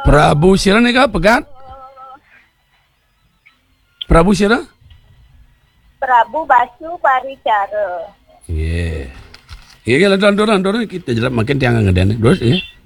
Prabu Sira nih kak pegat. Prabu Sira? Prabu Basu Paricara. Iya. Iya kalau dorong kita jelas makin tiang ngeden. Terus ya.